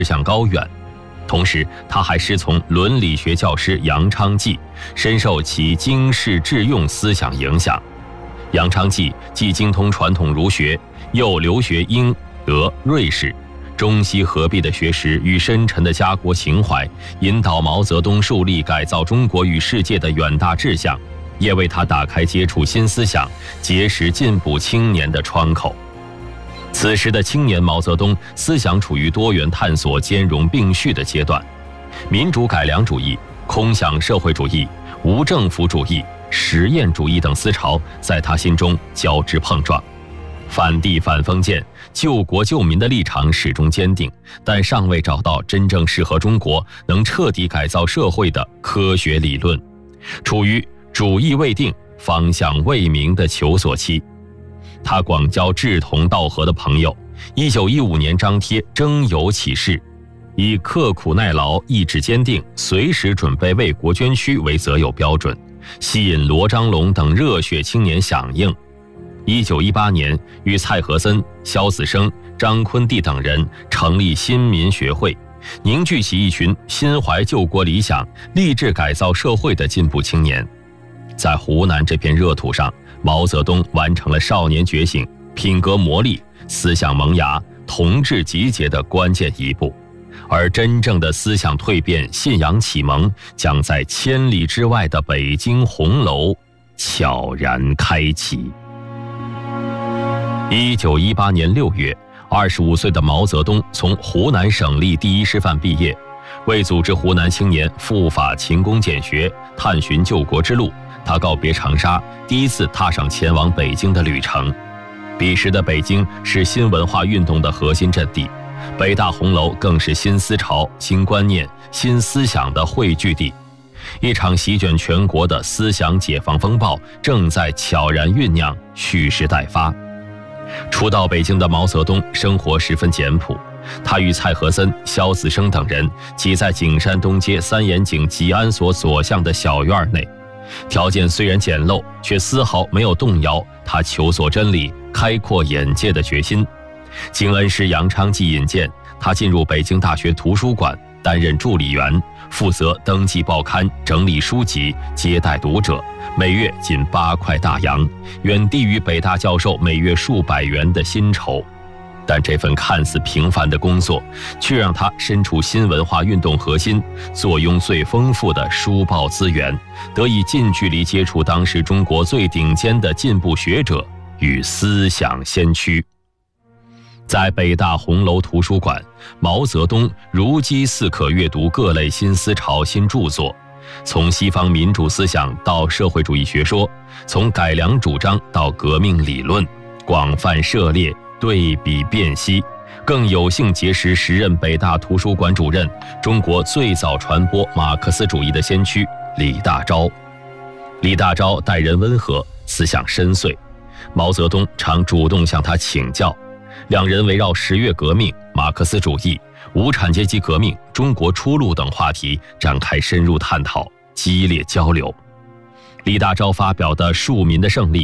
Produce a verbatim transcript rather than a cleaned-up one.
向高远。同时，他还师从伦理学教师杨昌济，深受其经世致用思想影响。杨昌济既精通传统儒学，又留学英、德、瑞士，中西合璧的学识与深沉的家国情怀，引导毛泽东树立改造中国与世界的远大志向，也为他打开接触新思想、结识进步青年的窗口。此时的青年毛泽东思想处于多元探索兼容并蓄的阶段，民主改良主义、空想社会主义、无政府主义、实验主义等思潮在他心中交织碰撞。反帝反封建、救国救民的立场始终坚定，但尚未找到真正适合中国、能彻底改造社会的科学理论，处于主意未定、方向未明的求索期。他广交志同道合的朋友，一九一五年张贴征友启事，以刻苦耐劳、意志坚定、随时准备为国捐躯为择友标准，吸引罗章龙等热血青年响应。一九一八年，与蔡和森、萧子升、张坤地等人成立新民学会，凝聚起一群心怀救国理想、立志改造社会的进步青年。在湖南这片热土上，毛泽东完成了少年觉醒、品格磨砺、思想萌芽、同志集结的关键一步，而真正的思想蜕变、信仰启蒙将在千里之外的北京红楼悄然开启。一九一八年六月，二十五岁的毛泽东从湖南省立第一师范毕业，为组织湖南青年赴法勤工俭学、探寻救国之路，他告别长沙，第一次踏上前往北京的旅程。彼时的北京是新文化运动的核心阵地，北大红楼更是新思潮、新观念、新思想的汇聚地。一场席卷全国的思想解放风暴正在悄然酝酿，蓄势待发。初到北京的毛泽东生活十分简朴，他与蔡和森、萧子升等人挤在景山东街三眼井吉安所所向的小院内，条件虽然简陋，却丝毫没有动摇他求索真理、开阔眼界的决心。经恩师杨昌济引荐，他进入北京大学图书馆担任助理员，负责登记报刊、整理书籍、接待读者，每月仅八块大洋，远低于北大教授每月数百元的薪酬。但这份看似平凡的工作，却让他身处新文化运动核心，坐拥最丰富的书报资源，得以近距离接触当时中国最顶尖的进步学者与思想先驱。在北大红楼图书馆，毛泽东如饥似渴阅读各类新思潮、新著作，从西方民主思想到社会主义学说，从改良主张到革命理论，广泛涉猎，对比辨析，更有幸结识时任北大图书馆主任、中国最早传播马克思主义的先驱李大钊。李大钊待人温和，思想深邃，毛泽东常主动向他请教。两人围绕十月革命、马克思主义、无产阶级革命、中国出路等话题展开深入探讨，激烈交流。李大钊发表的《庶民的胜利》